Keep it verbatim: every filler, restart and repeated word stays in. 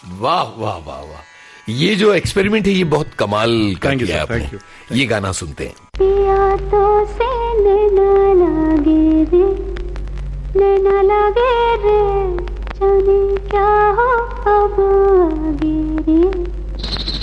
वाह वाह वाह वाह, ये जो एक्सपेरिमेंट है ये बहुत कमाल का किया आपने। ये गाना सुनते हैं। पिया तो से नैना लागे रे, नैना लागे रे, जाने क्या हो अब